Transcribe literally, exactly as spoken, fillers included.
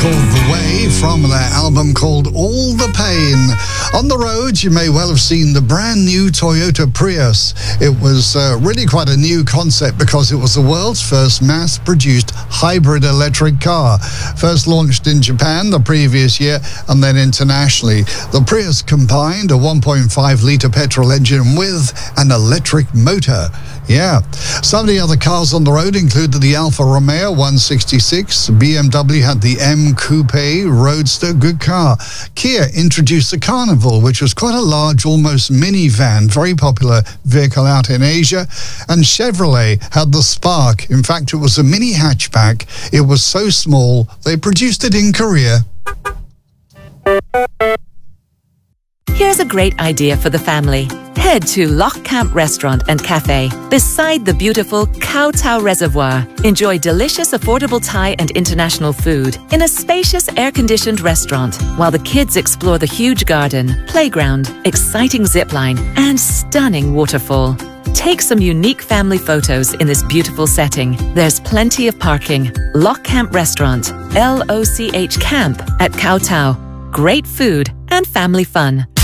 of the Way from their album called All the Pain. On the road, you may well have seen the brand new Toyota Prius. It was uh, really quite a new concept because it was the world's first mass-produced hybrid electric car. First launched in Japan the previous year and then internationally. The Prius combined a one point five litre petrol engine with an electric motor. Yeah. Some of the other cars on the road included the Alfa Romeo one sixty-six. B M W had the M Coupe Roadster, good car. Kia introduced the Carnival, which was quite a large, almost minivan, very popular vehicle out in Asia. And Chevrolet had the Spark. In fact, it was a mini hatchback. It was so small, they produced it in Korea. Here's a great idea for the family. Head to Loch Camp Restaurant and Cafe beside the beautiful Kow Tow Reservoir. Enjoy delicious, affordable Thai and international food in a spacious, air-conditioned restaurant while the kids explore the huge garden, playground, exciting zipline, and stunning waterfall. Take some unique family photos in this beautiful setting. There's plenty of parking. Loch Camp Restaurant, L O C H Camp at Kow Tow. Great food and family fun.